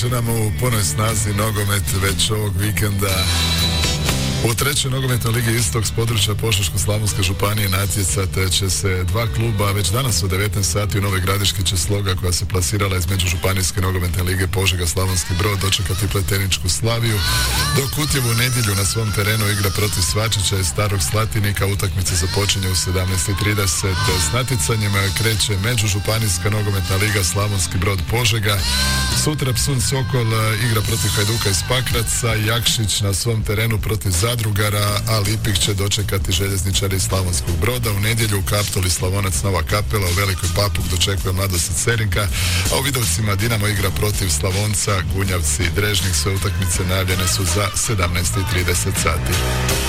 će nam u punoj snazi nogomet već ovog vikenda. U trećoj nogometnoj ligi Istok s područja Požeško-slavonske županije natjecate će se dva kluba. Već danas u 19 sati u Novoj Gradiški će Sloga, koja se plasirala između županijske nogometne lige Požega-Slavonski Brod, dočekati Pleterničku Slaviju, dok Kutjevo u nedjelju na svom terenu igra protiv Svačića iz Starog Slatinika. Utakmica započinje u 17:30. S natjecanjem kreće međužupanijska nogometna liga Slavonski Brod Požega. Sutra Psun Sokol igra protiv Hajduka iz Pakraca, Jakšić na svom terenu protiv Zadrugara, a Lipik će dočekati Željezničari iz Slavonskog Broda. U nedjelju u Kaptoli Slavonac Nova Kapela, u Velikoj Papuk dočekuje Mladost Cerinka, a u Vidovcima Dinamo igra protiv Slavonca Gunjavci Drežnik. Sve utakmice najavljene su za 17:30 sati.